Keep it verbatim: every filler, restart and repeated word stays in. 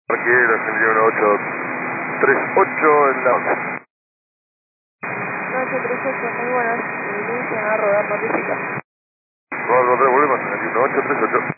Arqueros, el uno ocho tres ocho en la once. ocho tres ocho, muy buenas. Inician a rodar, notifica. Rodar, volvemos en el uno ocho tres ocho.